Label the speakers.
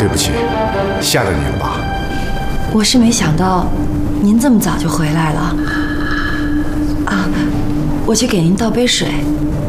Speaker 1: 对不起，吓着你了吧？
Speaker 2: 我是没想到您这么早就回来了。啊，我去给您倒杯水。